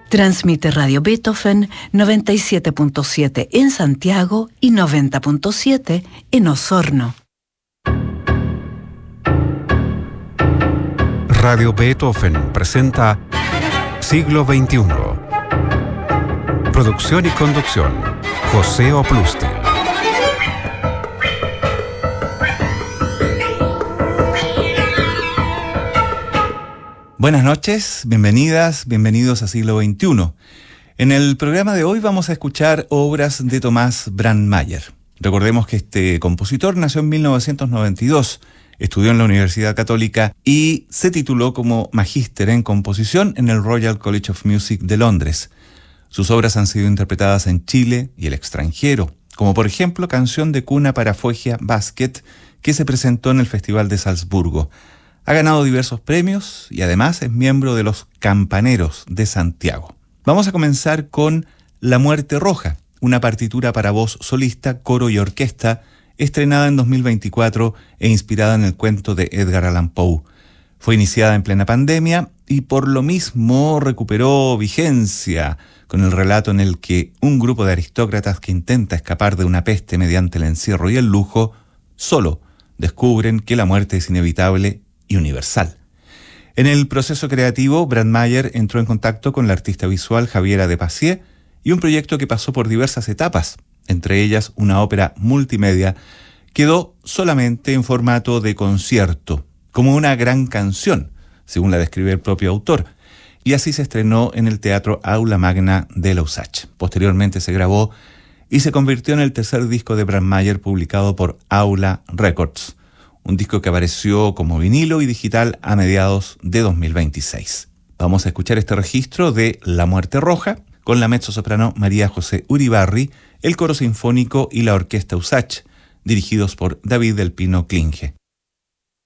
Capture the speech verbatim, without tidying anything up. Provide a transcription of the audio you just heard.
Transmite Radio Beethoven noventa y siete punto siete en Santiago y noventa punto siete en Osorno. Radio Beethoven presenta Siglo veintiuno. Producción y conducción, José Oplusti. Buenas noches, bienvenidas, bienvenidos a Siglo veintiuno. En el programa de hoy vamos a escuchar obras de Tomás Brandmeier. Recordemos que este compositor nació en mil novecientos noventa y dos, estudió en la Universidad Católica y se tituló como magíster en composición en el Royal College of Music de Londres. Sus obras han sido interpretadas en Chile y el extranjero, como por ejemplo Canción de cuna para Foegia Basket, que se presentó en el Festival de Salzburgo. Ha ganado diversos premios y además es miembro de los Campaneros de Santiago. Vamos a comenzar con La Muerte Roja, una partitura para voz solista, coro y orquesta, estrenada en dos mil veinticuatro e inspirada en el cuento de Edgar Allan Poe. Fue iniciada en plena pandemia y por lo mismo recuperó vigencia con el relato en el que un grupo de aristócratas que intenta escapar de una peste mediante el encierro y el lujo, solo descubren que la muerte es inevitable y universal. En el proceso creativo, Brandmeier entró en contacto con la artista visual Javiera de Pacier y un proyecto que pasó por diversas etapas, entre ellas una ópera multimedia, quedó solamente en formato de concierto, como una gran canción, según la describe el propio autor, y así se estrenó en el Teatro Aula Magna de Lausach. Posteriormente se grabó y se convirtió en el tercer disco de Brandmeier publicado por Aula Records, un disco que apareció como vinilo y digital a mediados de dos mil veintiséis. Vamos a escuchar este registro de La Muerte Roja con la mezzosoprano María José Uribarri, el coro sinfónico y la orquesta Usach, dirigidos por David del Pino Klinge.